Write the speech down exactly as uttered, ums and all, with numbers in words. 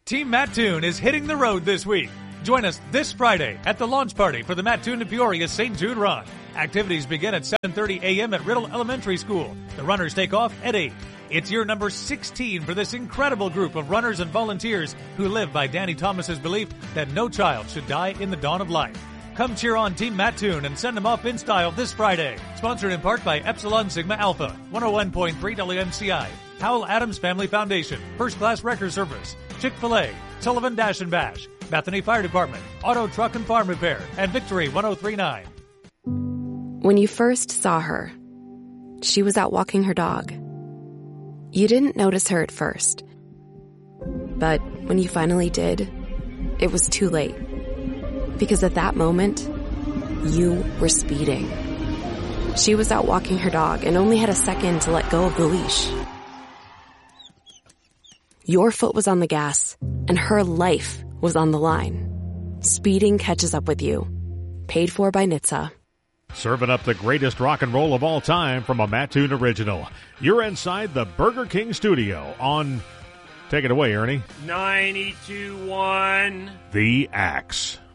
Team Mattoon is hitting the road this week. Join us this Friday at the launch party for the Mattoon to Peoria Saint Jude Run. Activities begin at seven thirty a.m. at Riddle Elementary School. The runners take off at eight. It's year number sixteen for this incredible group of runners and volunteers who live by Danny Thomas's belief that no child should die in the dawn of life. Come cheer on Team Mattoon and send them off in style this Friday. Sponsored in part by Epsilon Sigma Alpha, one oh one point three W M C I, Howell Adams Family Foundation, First Class Wrecker Service, Chick-fil-A, Sullivan Dash and Bash, Bethany Fire Department, Auto Truck and Farm Repair, and Victory one oh three point nine. When you first saw her, she was out walking her dog. You didn't notice her at first. But when you finally did, it was too late. Because at that moment, you were speeding. She was out walking her dog and only had a second to let go of the leash. Your foot was on the gas, and her life was on the line. Speeding catches up with you. Paid for by N H T S A. Serving up the greatest rock and roll of all time from a Mattoon original. You're inside the Burger King studio on... Take it away, Ernie. ninety-two point one. The Axe.